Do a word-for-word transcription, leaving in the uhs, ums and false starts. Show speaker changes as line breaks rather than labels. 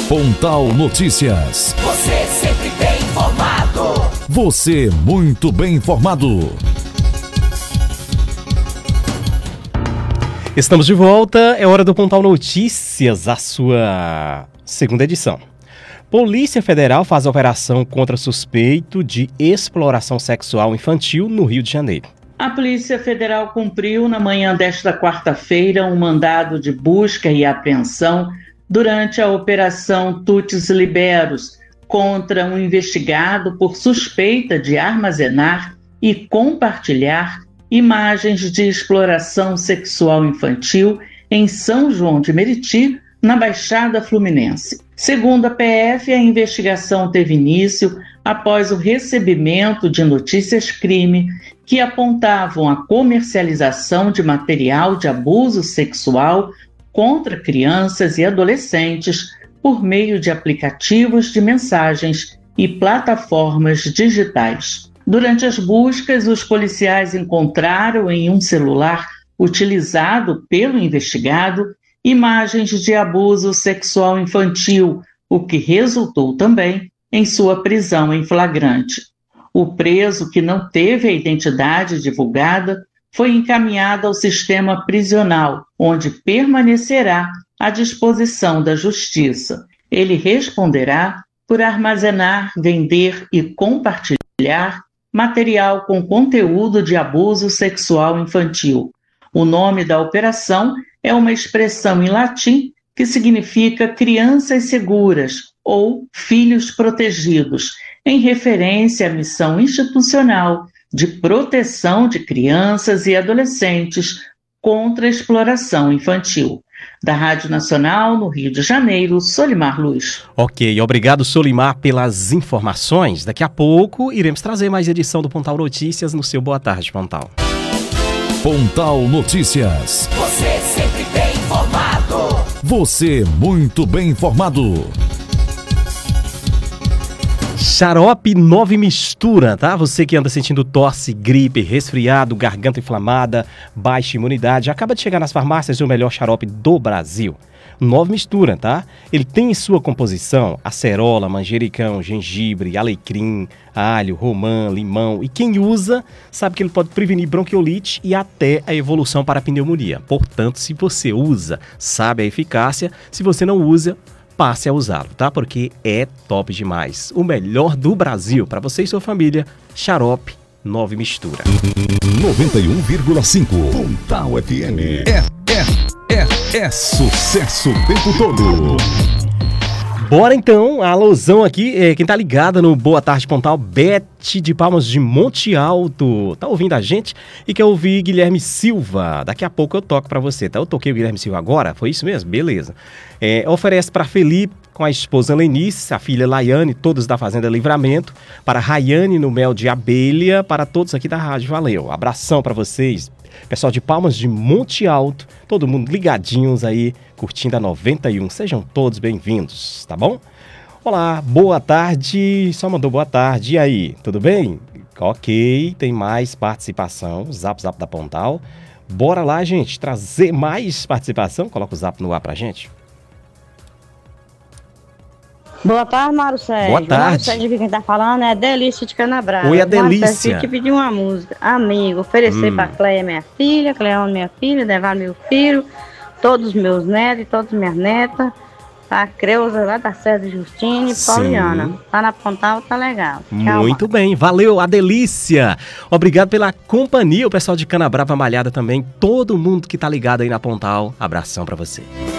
Pontal Notícias.
Você sempre bem informado.
Você muito bem informado.
Estamos de volta, é hora do Pontal Notícias, a sua segunda edição. Polícia Federal faz operação contra suspeito de exploração sexual infantil no Rio de Janeiro.
A Polícia Federal cumpriu na manhã desta quarta-feira um mandado de busca e apreensão durante a Operação Tutis Liberos contra um investigado por suspeita de armazenar e compartilhar imagens de exploração sexual infantil em São João de Meriti, na Baixada Fluminense. Segundo a P F, a investigação teve início após o recebimento de notícias-crime que apontavam a comercialização de material de abuso sexual contra crianças e adolescentes por meio de aplicativos de mensagens e plataformas digitais. Durante as buscas, os policiais encontraram em um celular utilizado pelo investigado imagens de abuso sexual infantil, o que resultou também em sua prisão em flagrante. O preso, que não teve a identidade divulgada, foi encaminhado ao sistema prisional, onde permanecerá à disposição da Justiça. Ele responderá por armazenar, vender e compartilhar material com conteúdo de abuso sexual infantil. O nome da operação é uma expressão em latim que significa crianças seguras ou filhos protegidos, em referência à missão institucional de proteção de crianças e adolescentes contra a exploração infantil. Da Rádio Nacional, no Rio de Janeiro, Solimar Luz.
Ok, obrigado, Solimar, pelas informações. Daqui a pouco iremos trazer mais edição do Pontal Notícias no seu Boa Tarde, Pontal.
Pontal Notícias.
Você sempre bem informado.
Você muito bem informado.
Xarope Nove Mistura, tá? Você que anda sentindo tosse, gripe, resfriado, garganta inflamada, baixa imunidade, acaba de chegar nas farmácias o melhor xarope do Brasil. Nove Mistura, tá? Ele tem em sua composição acerola, manjericão, gengibre, alecrim, alho, romã, limão. E quem usa sabe que ele pode prevenir bronquiolite e até a evolução para a pneumonia. Portanto, se você usa, sabe a eficácia. Se você não usa, passe a usá-lo, tá? Porque é top demais. O melhor do Brasil para você e sua família. Xarope Nove Mistura.
noventa e um vírgula cinco Pontal F M. É, é, é, é sucesso o tempo todo.
Bora então, a alusão aqui, é, quem tá ligada no Boa Tarde Pontal, Beth de Palmas de Monte Alto, tá ouvindo a gente e quer ouvir Guilherme Silva. Daqui a pouco eu toco pra você, tá? Eu toquei o Guilherme Silva agora, foi isso mesmo? Beleza. É, oferece pra Felipe com a esposa Lenice, a filha Laiane, todos da Fazenda Livramento, para Rayane no Mel de Abelha, para todos aqui da rádio, valeu. Abração pra vocês. Pessoal de Palmas de Monte Alto, todo mundo ligadinhos aí, curtindo a noventa e um. Sejam todos bem-vindos, tá bom? Olá, boa tarde. Só mandou boa tarde. E aí, tudo bem? Ok, tem mais participação. Zap Zap da Pontal. Bora lá, gente, trazer mais participação. Coloca o zap no ar pra gente.
Boa tarde, Mário Sérgio.
Boa tarde.
Mário Sérgio, quem tá falando é Delícia de Canabrava.
Oi, a Delícia.
Mário Sérgio, te pedir uma música. Amigo, oferecer
Hum.
pra Cleia, minha filha, Cleona, minha filha, Devar, meu filho, todos os meus netos e todas as minhas netas, a Creuza lá da Serra de Justine e
Sim.
Pauliana. Tá na Pontal, tá legal. Tchau,
Muito
Mário.
bem, valeu, a Delícia. Obrigado pela companhia, o pessoal de Canabrava Malhada também, todo mundo que tá ligado aí na Pontal. Abração pra você.